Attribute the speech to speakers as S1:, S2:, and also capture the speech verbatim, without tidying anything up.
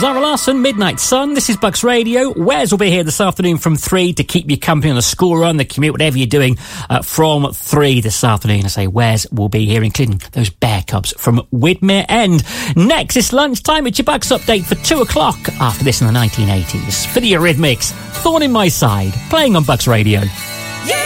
S1: Zara Larsson, Midnight Sun. This is Bucks Radio. Wes will be here this afternoon from three to keep you company on the school run, the commute, whatever you're doing uh, from three this afternoon. I say Wes will be here, including those Bear Cubs from Widmer End. Next, it's lunchtime. It's your Bucks update for two o'clock after this in the nineteen eighties. For the Eurythmics, Thorn in My Side, playing on Bucks Radio.